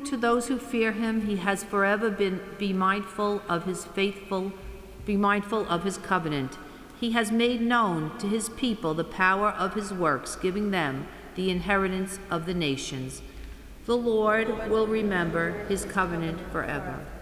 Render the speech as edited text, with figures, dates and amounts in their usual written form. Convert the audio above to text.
to those who fear him, he has forever been be mindful of his covenant. He has made known to his people the power of his works, giving them the inheritance of the nations. The Lord will remember his covenant forever.